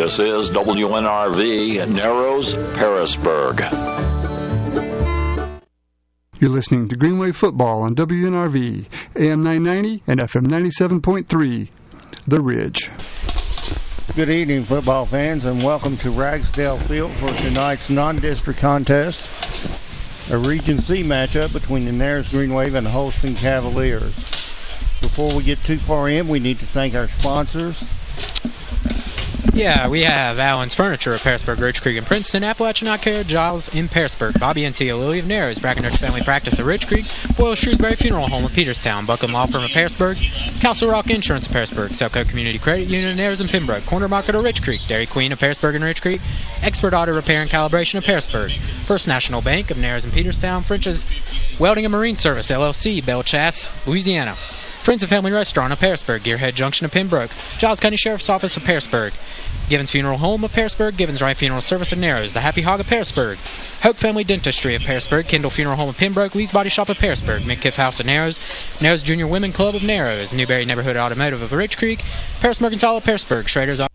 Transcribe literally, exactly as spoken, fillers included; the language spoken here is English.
This is W N R V, Narrows, Pearisburg. You're listening to Greenway Football on W N R V, A M nine ninety and F M ninety-seven point three, The Ridge. Good evening, football fans, and welcome to Ragsdale Field for tonight's non-district contest, a Region C matchup between the Narrows Green Wave and Holston Cavaliers. Before we get too far in, we need to thank our sponsors. Yeah, we have Allen's Furniture of Pearisburg, Ridge Creek, and Princeton, Appalachian Eye Care, Giles in Pearisburg, Bobby and Tia Lilly of Narrows, Brackenridge Family Practice of Ridge Creek, Boyle Shrewsbury Funeral Home of Peterstown, Buckham Law Firm of Pearisburg, Castle Rock Insurance of Pearisburg, Selco Community Credit Union of Narrows and Pembroke, Corner Market of Ridge Creek, Dairy Queen of Pearisburg and Ridge Creek, Expert Auto Repair and Calibration of Pearisburg, First National Bank of Narrows and Peterstown, French's Welding and Marine Service, L L C, Belchasse, Louisiana, Friends of Family Restaurant of Pearisburg, Gearhead Junction of Pembroke, Giles County Sheriff's Office of Pearisburg, Givens Funeral Home of Pearisburg, Givens Wright Funeral Service of Narrows, The Happy Hog of Pearisburg, Hope Family Dentistry of Pearisburg, Kendall Funeral Home of Pembroke, Lee's Body Shop of Pearisburg, Midkiff House of Narrows, Narrows Junior Women Club of Narrows, Newberry Neighborhood Automotive of Ridge Creek, Paris Mercantile of Pearisburg, Schrader's